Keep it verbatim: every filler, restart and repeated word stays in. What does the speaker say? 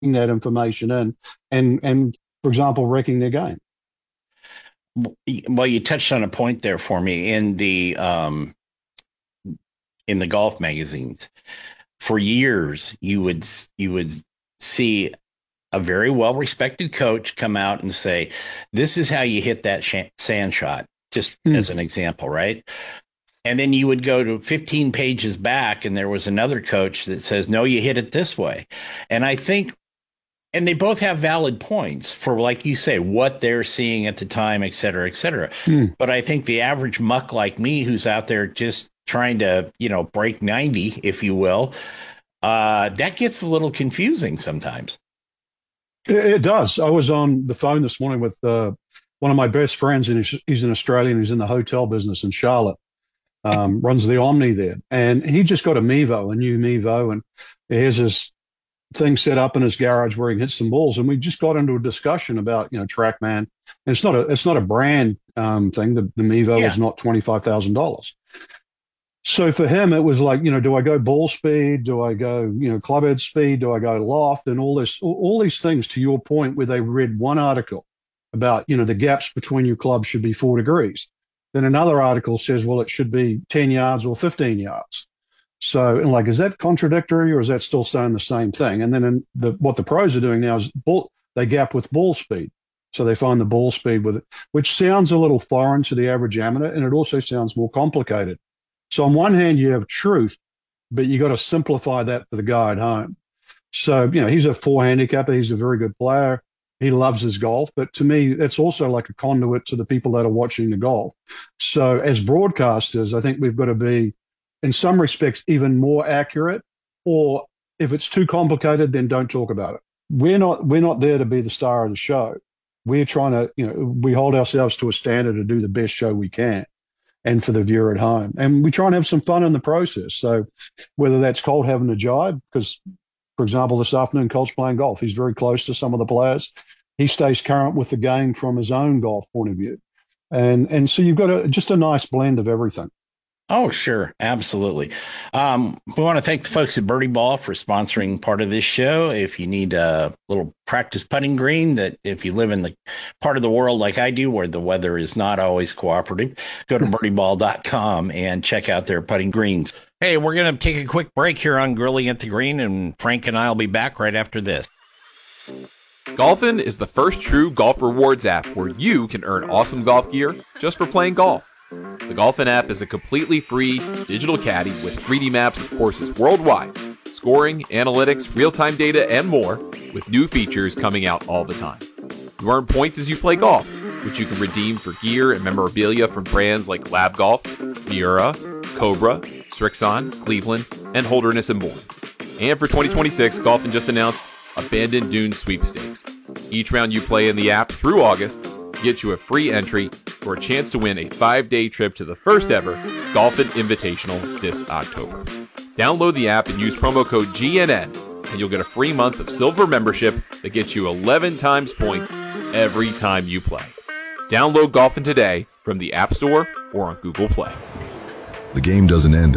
that information in and, and for example, wrecking their game. Well, you touched on a point there for me in the um, in the golf magazines. For years, you would you would see a very well-respected coach come out and say, "This is how you hit that sh- sand shot," just mm. as an example, right? And then you would go to fifteen pages back, and there was another coach that says, "No, you hit it this way." And I think, and they both have valid points for, like you say, what they're seeing at the time, et cetera, et cetera. Mm. But I think the average muck like me, who's out there just trying to, you know, break ninety, if you will, uh, that gets a little confusing sometimes. It, it does. I was on the phone this morning with uh, one of my best friends, and he's, he's an Australian. He's in the hotel business in Charlotte. Um, runs the Omni there, and he just got a Mevo, a new Mevo, and he has his thing set up in his garage where he hits some balls. And we just got into a discussion about, you know, TrackMan. And it's not a it's not a brand um, thing. The, the Mevo yeah. is not twenty five thousand dollars. So for him, it was like, you know, do I go ball speed? Do I go, you know, club head speed? Do I go loft? And all this, all, all these things. To your point, where they read one article about, you know, the gaps between your clubs should be four degrees. Then another article says, well, it should be ten yards or fifteen yards. So, and like, is that contradictory, or is that still saying the same thing? And then in the, what the pros are doing now is ball, they gap with ball speed. So they find the ball speed with it, which sounds a little foreign to the average amateur, and it also sounds more complicated. So on one hand, you have truth, but you got to simplify that for the guy at home. So, you know, he's a four handicapper. He's a very good player. He loves his golf, but to me, that's also like a conduit to the people that are watching the golf. So as broadcasters, I think we've got to be, in some respects, even more accurate, or if it's too complicated, then don't talk about it. We're not, we're not there to be the star of the show. We're trying to, you know, we hold ourselves to a standard to do the best show we can, and for the viewer at home. And we try and have some fun in the process. So whether that's Colt having a jibe, because, for example, this afternoon, Colt's playing golf. He's very close to some of the players. He stays current with the game from his own golf point of view. And and so you've got a, just a nice blend of everything. Oh, sure. Absolutely. Um, we want to thank the folks at Birdie Ball for sponsoring part of this show. If you need a little practice putting green, that if you live in the part of the world like I do, where the weather is not always cooperative, go to birdie ball dot com and check out their putting greens. Hey, we're going to take a quick break here on Grilling at the Green, and Frank and I will be back right after this. Golfin is the first true golf rewards app where you can earn awesome golf gear just for playing golf. The Golfin app is a completely free digital caddy with three D maps of courses worldwide, scoring, analytics, real-time data, and more, with new features coming out all the time. You earn points as you play golf, which you can redeem for gear and memorabilia from brands like Lab Golf, Miura, Cobra, Srixon, Cleveland, and Holderness and Bourne. And for twenty twenty-six, Golfin just announced Abandoned Dunes Sweepstakes. Each round you play in the app through August gets you a free entry for a chance to win a five-day trip to the first ever Golfin Invitational this October. Download the app and use promo code G N N, and you'll get a free month of silver membership that gets you eleven times points every time you play. Download Golfin today from the App Store or on Google Play. The game doesn't end